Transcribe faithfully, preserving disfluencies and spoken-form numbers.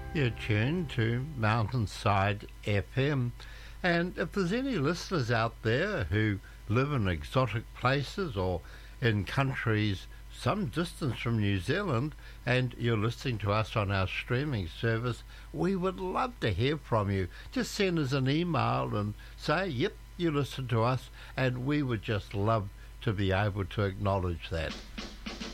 You're tuned to Mountainside F M, and if there's any listeners out there who live in exotic places or in countries some distance from New Zealand and you're listening to us on our streaming service, we would love to hear from you. Just send us an email and say, yep, you listen to us, and we would just love to be able to acknowledge that.